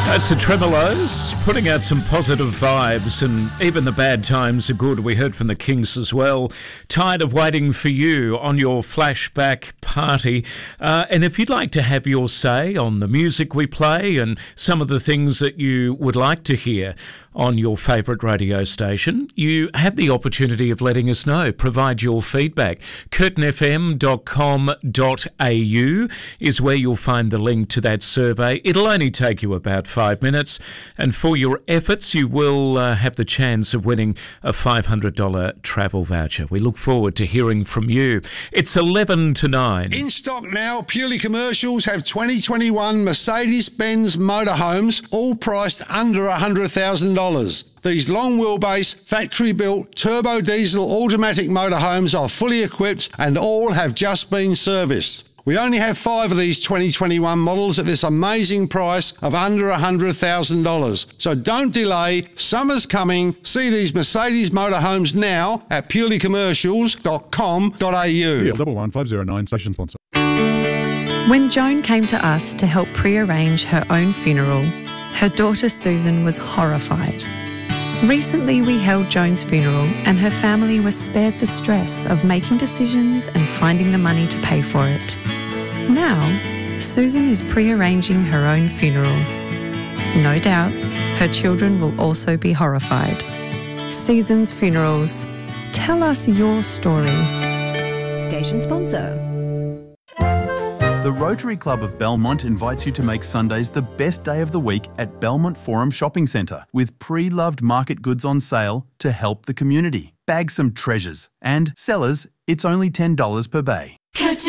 That's the Tremolos, putting out some positive vibes, and even the bad times are good. We heard from the Kinks as well. Tired of waiting for you on your flashback party. And if you'd like to have your say on the music we play and some of the things that you would like to hear on your favourite radio station, you have the opportunity of letting us know. Provide your feedback. curtinfm.com.au is where you'll find the link to that survey. It'll only take you about 5 minutes, and for your efforts you will have the chance of winning a $500 travel voucher. We look forward to hearing from you. It's 11 to 9. In stock now, Purely Commercials have 2021 Mercedes-Benz motorhomes, all priced under $100,000. These long wheelbase, factory-built, turbo diesel automatic motorhomes are fully equipped and all have just been serviced. We only have 5 of these 2021 models at this amazing price of under $100,000. So don't delay, summer's coming. See these Mercedes motorhomes now at purelycommercials.com.au. Yeah, 11509, station sponsor. When Joan came to us to help pre-arrange her own funeral, her daughter Susan was horrified. Recently we held Joan's funeral and her family was spared the stress of making decisions and finding the money to pay for it. Now, Susan is pre-arranging her own funeral. No doubt, her children will also be horrified. Seasons Funerals. Tell us your story. Station sponsor. The Rotary Club of Belmont invites you to make Sundays the best day of the week at Belmont Forum Shopping Centre with pre-loved market goods on sale to help the community. Bag some treasures. And sellers, it's only $10 per bay.